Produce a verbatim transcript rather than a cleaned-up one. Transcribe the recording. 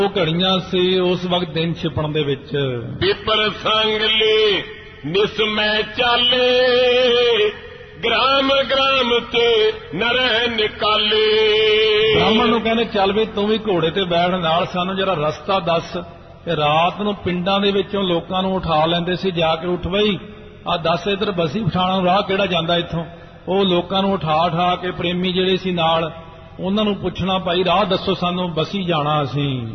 ਉਹ ਘੜੀਆਂ ਸੀ ਉਸ ਵਕਤ ਦਿਨ ਛਿਪਣ ਦੇ ਵਿੱਚ। ਵਿਪਰ ਸੰਗ ਲੇ ਨਿਸਮੈ ਚਾਲੇ, ਗ੍ਰਾਮ ਗ੍ਰਾਮ ਤੇ ਨਰੈ ਨਿਕਾਲੇ। ਬ੍ਰਾਹਮਣ ਨੂੰ ਕਹਿੰਦੇ ਚੱਲ ਵੀ ਤੂੰ ਵੀ ਘੋੜੇ ਤੇ ਬੈਠ, ਨਾਲ ਸਾਨੂੰ ਜਰਾ ਰਸਤਾ ਦੱਸ। ਤੇ ਰਾਤ ਨੂੰ ਪਿੰਡਾਂ ਦੇ ਵਿੱਚੋਂ ਲੋਕਾਂ ਨੂੰ ਉਠਾ ਲੈਂਦੇ ਸੀ, ਜਾ ਕੇ ਉੱਠ ਬਈ ਆ ਦੱਸ ਇੱਧਰ ਬਸੀ ਪਠਾਣਾ ਨੂੰ ਰਾਹ ਕਿਹੜਾ ਜਾਂਦਾ ਇੱਥੋਂ। ਉਹ ਲੋਕਾਂ ਨੂੰ ਉਠਾ ਉਠਾ ਕੇ ਪ੍ਰੇਮੀ ਜਿਹੜੇ ਸੀ ਨਾਲ ਉਹਨਾਂ ਨੂੰ ਪੁੱਛਣਾ, ਭਾਈ ਰਾਹ ਦੱਸੋ ਸਾਨੂੰ, ਬਸੀ ਜਾਣਾ ਅਸੀਂ।